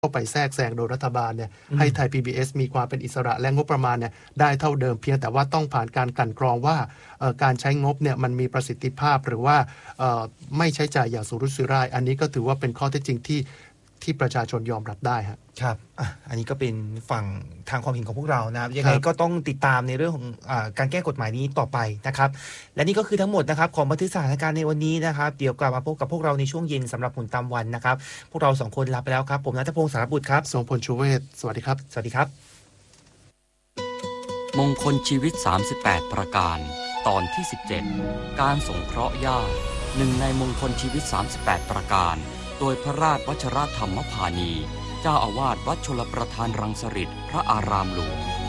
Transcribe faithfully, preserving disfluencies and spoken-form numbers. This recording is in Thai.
เข้าไปแทรกแซงโดยรัฐบาลเนี่ยให้ไทย พี บี เอส มีความเป็นอิสระและงบประมาณเนี่ยได้เท่าเดิมเพียงแต่ว่าต้องผ่านการกลั่นกรองว่าการใช้งบเนี่ยมันมีประสิทธิภาพหรือว่าไม่ใช้จ่ายอย่างสุรุ่ยสุร่ายอันนี้ก็ถือว่าเป็นข้อเท็จจริงที่ที่ประชาชนยอมรับได้ครับครับอ่ะอันนี้ก็เป็นฝั่งทางความเห็นของพวกเรานะครับยังไงก็ต้องติดตามในเรื่องของอ่าการแก้กฎหมายนี้ต่อไปนะครับและนี่ก็คือทั้งหมดนะครับของบันทึกสถานการณ์ในวันนี้นะครับเดี๋ยวกลับมาพบกับพวกเราในช่วงเย็นสำหรับผลตามวันนะครับพวกเราสองคนลาไปแล้วครับผมณัฐพงศ์สารบุตรครับทรงพลชูเวศสวัสดีครับสวัสดีครับมงคลชีวิตสามสิบแปดประการตอนที่สิบเจ็ดการสงเคราะห์ญาติหนึ่งในมงคลชีวิตสามสิบแปดประการโดยพระราชวชรธรรมพานีเจ้าอาวาสวัดชลประทานรังสฤษฎร์พระอารามหลวง